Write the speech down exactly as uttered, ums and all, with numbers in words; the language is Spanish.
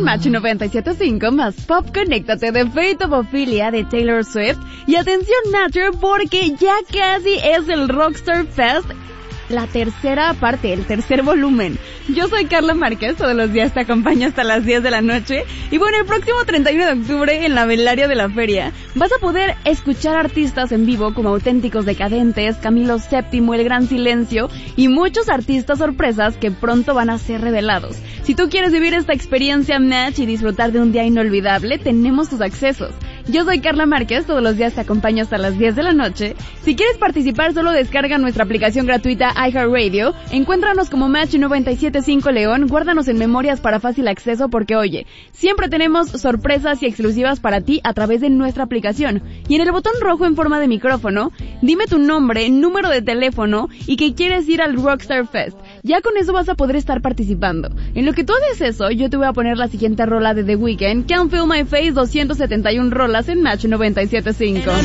Match noventa y siete punto cinco más Pop, conéctate de Fate of Ophelia de Taylor Swift. Y atención, Nature, porque ya casi es el Rockstar Fest, la tercera parte, el tercer volumen. Yo soy Carla Márquez, todos los días te acompaño hasta las diez de la noche. Y bueno, el próximo treinta y uno de octubre en la velaria de la feria vas a poder escuchar artistas en vivo como Auténticos Decadentes, Camilo séptimo, El Gran Silencio y muchos artistas sorpresas que pronto van a ser revelados. Si tú quieres vivir esta experiencia Match y disfrutar de un día inolvidable, tenemos tus accesos. Yo soy Carla Márquez, todos los días te acompaño hasta las diez de la noche. Si quieres participar, solo descarga nuestra aplicación gratuita iHeartRadio, encuéntranos como Match noventa y siete punto cinco León, guárdanos en memorias para fácil acceso porque oye, siempre tenemos sorpresas y exclusivas para ti a través de nuestra aplicación. Y en el botón rojo en forma de micrófono, dime tu nombre, número de teléfono y que quieres ir al Rockstar Fest. Ya con eso vas a poder estar participando. En lo que tú haces eso, yo te voy a poner la siguiente rola de The Weeknd, Can't Feel My Face, doscientas setenta y una rolas en Match noventa y siete punto cinco.